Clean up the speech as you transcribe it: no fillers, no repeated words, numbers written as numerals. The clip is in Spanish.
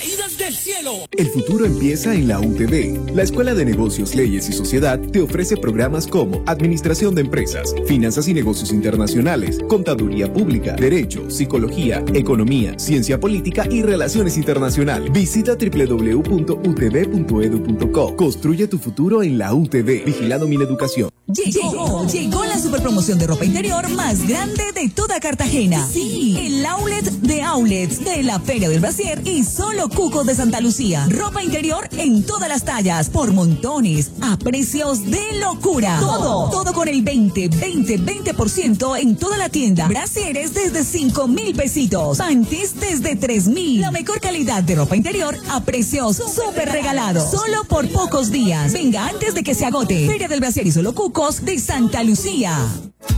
caídas del cielo. El futuro empieza en la UTV. La Escuela de Negocios, Leyes y Sociedad te ofrece programas como Administración de Empresas, Finanzas y Negocios Internacionales, Contaduría Pública, Derecho, Psicología, Economía, Ciencia Política y Relaciones Internacionales. Visita www.utv.edu.co. Construye tu futuro en la UTV. Vigilado Mineducación. Llegó la superpromoción de ropa interior más grande de toda Cartagena. Sí, el outlet de outlets de la Feria del Brasier y solo Cucos de Santa Lucía. Ropa interior en todas las tallas, por montones, a precios de locura. Todo con el 20% en toda la tienda. Brasieres desde 5,000 pesitos. Panties desde 3,000. La mejor calidad de ropa interior a precios súper regalados. Solo por pocos días. Venga antes de que se agote. Feria del Brasier y solo Cucos de Santa Lucía.